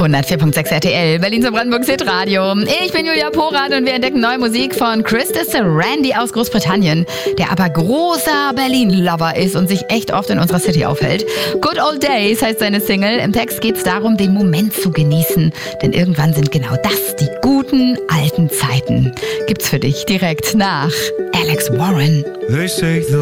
104.6 RTL, Berlin zur Brandenburg Hit Radio. Ich bin Julia Porat und wir entdecken neue Musik von Christus Randy aus Großbritannien, der aber großer Berlin-Lover ist und sich echt oft in unserer City aufhält. Good Old Days heißt seine Single. Im Text geht es darum, den Moment zu genießen, denn irgendwann sind genau das die guten alten Zeiten. Gibt's für dich direkt nach Alex Warren. They say the